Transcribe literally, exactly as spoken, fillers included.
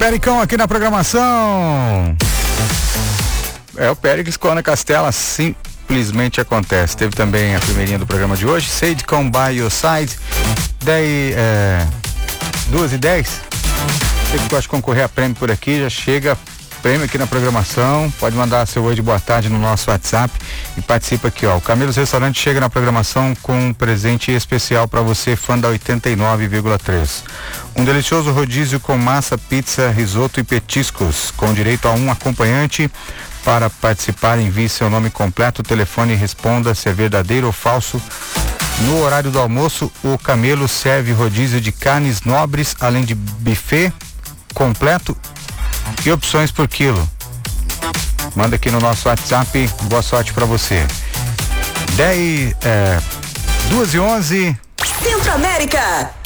Pericão aqui na programação. É o Péricles com Ana Castela, simplesmente acontece. Teve também a primeirinha do programa de hoje, Sade Come By Your Side. Daí, é, duas e dez. Você que gosta de concorrer a prêmio por aqui, já chega prêmio aqui na programação. Pode mandar seu oi de boa tarde no nosso WhatsApp e participa aqui, ó. O Camelos Restaurante chega na programação com um presente especial para você, fã da oitenta e nove vírgula três. Um delicioso rodízio com massa, pizza, risoto e petiscos, com direito a um acompanhante. Para participar, envie seu nome completo, telefone e responda se é verdadeiro ou falso. No horário do almoço, o Camelo serve rodízio de carnes nobres, além de buffet completo e opções por quilo. Manda aqui no nosso WhatsApp, boa sorte para você. dez, é, duas e onze. Centro América.